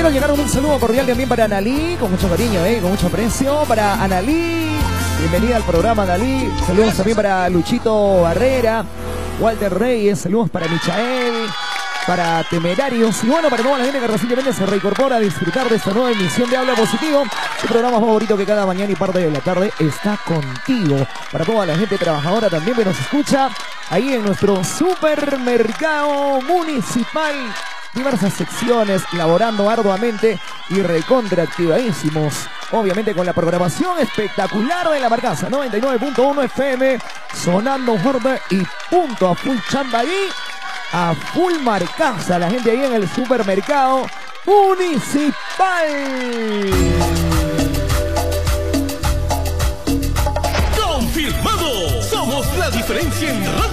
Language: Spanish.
quiero llegar con un saludo cordial también para Analí, con mucho cariño, con mucho aprecio. Para Analí, bienvenida al programa Analí. Saludos también para Luchito Barrera, Walter Reyes, saludos para Michael, para Temerarios y bueno, para toda la gente que recientemente se reincorpora a disfrutar de esta nueva emisión de Habla Positivo, su programa favorito que cada mañana y parte de la tarde está contigo. Para toda la gente trabajadora también que nos escucha ahí en nuestro supermercado municipal, diversas secciones, laborando arduamente y recontraactivadísimos. Obviamente con la programación espectacular de la Marcaza 99.1 FM, sonando fuerte y punto a full chamba ahí. A full Marcaza, la gente ahí en el supermercado municipal. ¡Confirmado! Somos la diferencia en radio.